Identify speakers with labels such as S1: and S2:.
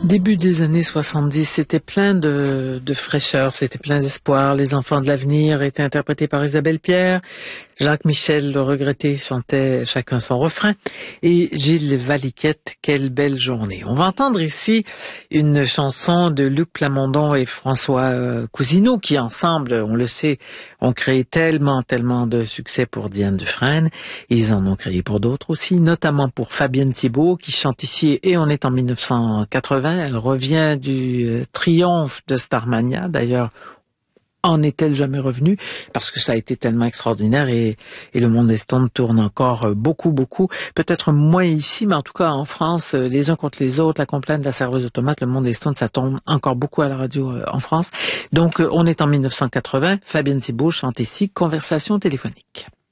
S1: Début des années 70, c'était plein de fraîcheur, c'était plein d'espoir. Les enfants de l'avenir étaient interprétés par Isabelle Pierre. Jacques Michel, le regretté, chantait chacun son refrain. Et Gilles Valiquette, quelle belle journée. On va entendre ici une chanson de Luc Plamondon et François Cousineau, qui ensemble, on le sait, ont créé tellement de succès pour Diane Dufresne. Ils en ont créé pour d'autres aussi, notamment pour Fabienne Thibault, qui chante ici, et on est en 1980. Elle revient du triomphe de Starmania, d'ailleurs. En est-elle jamais revenue? Parce que ça a été tellement extraordinaire et le Monde des Stones tourne encore beaucoup. Peut-être moins ici, mais en tout cas en France, les uns contre les autres, la complainte de la serveuse automate, le Monde des Stones, ça tombe encore beaucoup à la radio en France. Donc on est en 1980, Fabienne Thibault chante ici Conversation téléphonique.